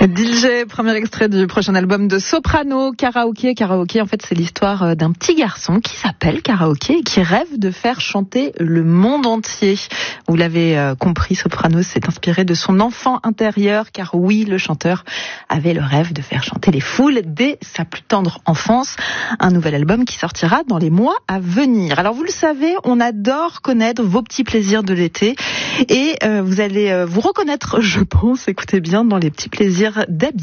DJ, premier extrait du prochain album de Soprano, Karaoké. Karaoké, en fait, c'est l'histoire d'un petit garçon qui s'appelle Karaoké et qui rêve de faire chanter le monde entier. Vous l'avez compris, Soprano s'est inspiré de son enfant intérieur, car oui, le chanteur avait le rêve de faire chanter les foules dès sa plus tendre enfance. Un nouvel album qui sortira dans les mois à venir. Alors, vous le savez, on adore connaître vos petits plaisirs de l'été et vous allez vous reconnaître, je pense, écoutez bien, dans les petits plaisirs d'habiter.